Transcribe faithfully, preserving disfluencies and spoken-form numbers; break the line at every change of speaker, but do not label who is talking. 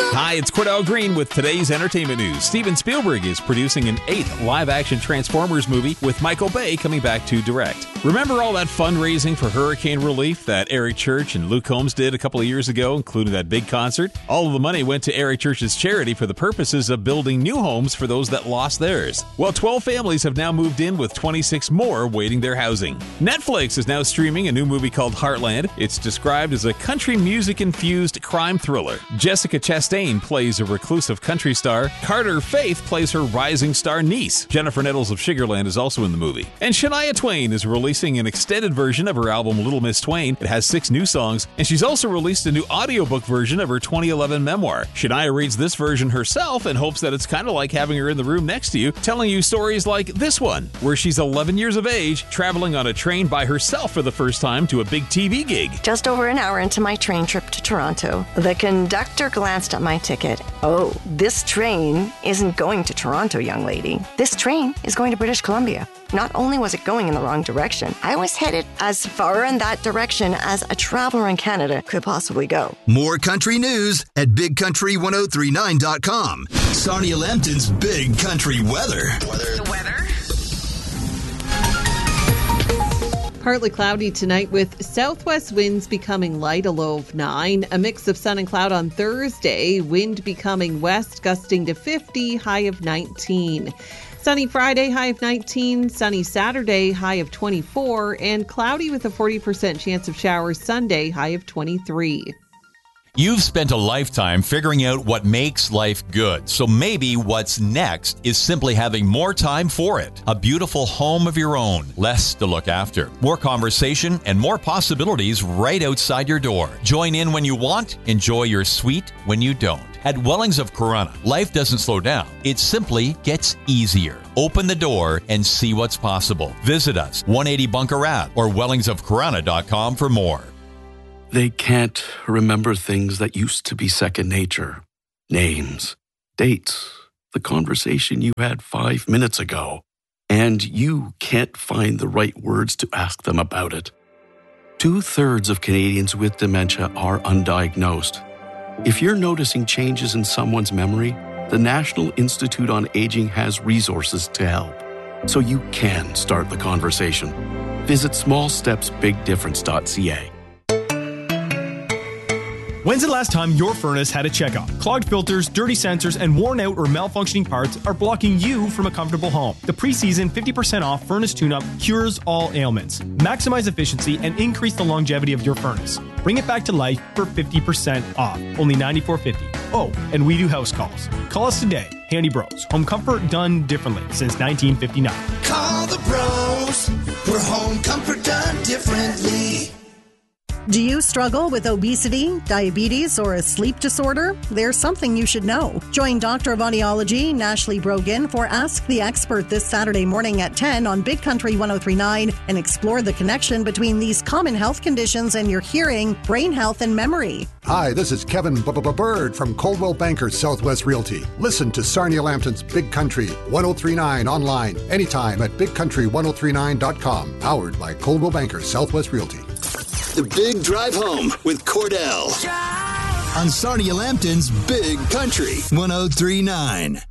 Hi, it's Cordell Green with today's entertainment news. Steven Spielberg is producing an eighth live-action Transformers movie with Michael Bay coming back to direct. Remember all that fundraising for hurricane relief that Eric Church and Luke Combs did a couple of years ago, including that big concert? All of the money went to Eric Church's charity for the purposes of building new homes for those that lost theirs. Well, twelve families have now moved in with twenty-six more waiting their housing. Netflix is now streaming a new movie called Heartland. It's described as a country music-infused crime thriller. Jessica Chastain plays a reclusive country star. Carter Faith plays her rising star niece. Jennifer Nettles of Sugarland is also in the movie. And Shania Twain is releasing an extended version of her album Little Miss Twain. It has six new songs, and she's also released a new audiobook version of her twenty eleven memoir. Shania reads this version herself and hopes that it's kind of like having her in the room next to you, telling you stories like this one, where she's eleven years of age, traveling on a train by herself for the first time to a big T V gig.
Just over an hour into my train trip to Toronto, the conductor glanced at my ticket. Oh, this train isn't going to Toronto, young lady. This train is going to British Columbia. Not only was it going in the wrong direction, I was headed as far in that direction as a traveler in Canada could possibly go.
More country news at big country ten thirty-nine dot com. Sarnia Lambton's Big Country Weather. Weather.
The weather.
Partly cloudy tonight with southwest winds becoming light, a low of nine. A mix of sun and cloud on Thursday. Wind becoming west, gusting to fifty, high of nineteen. Sunny Friday, high of nineteen. Sunny Saturday, high of twenty-four. And cloudy with a forty percent chance of showers Sunday, high of twenty-three.
You've spent a lifetime figuring out what makes life good, so maybe what's next is simply having more time for it. A beautiful home of your own, less to look after, more conversation, and more possibilities right outside your door. Join in when you want, enjoy your suite when you don't. At Wellings of Corunna, life doesn't slow down. It simply gets easier. Open the door and see what's possible. Visit us, one eighty Bunker Ave or wellings of corunna dot com for more.
They can't remember things that used to be second nature. Names, dates, the conversation you had five minutes ago. And you can't find the right words to ask them about it. Two-thirds of Canadians with dementia are undiagnosed. If you're noticing changes in someone's memory, the National Institute on Aging has resources to help. So you can start the conversation. Visit small steps big difference dot c a.
When's the last time your furnace had a checkup? Clogged filters, dirty sensors, and worn out or malfunctioning parts are blocking you from a comfortable home. The pre-season fifty percent off furnace tune-up cures all ailments. Maximize efficiency and increase the longevity of your furnace. Bring it back to life for fifty percent off. Only ninety-four fifty. Oh, and we do house calls. Call us today. Handy Bros. Home comfort done differently since nineteen fifty-nine.
Call the bros. We're home comfort done differently.
Do you struggle with obesity, diabetes, or a sleep disorder? There's something you should know. Join Doctor of Audiology, Nashley Brogan, for Ask the Expert this Saturday morning at ten on Big Country ten thirty-nine and explore the connection between these common health conditions and your hearing, brain health, and memory.
Hi, this is Kevin Bird from Coldwell Banker Southwest Realty. Listen to Sarnia Lambton's Big Country ten thirty-nine online anytime at big country ten thirty-nine dot com. Powered by Coldwell Banker Southwest Realty.
The Big Drive Home with Cordell on Sarnia Lambton's Big Country ten thirty-nine.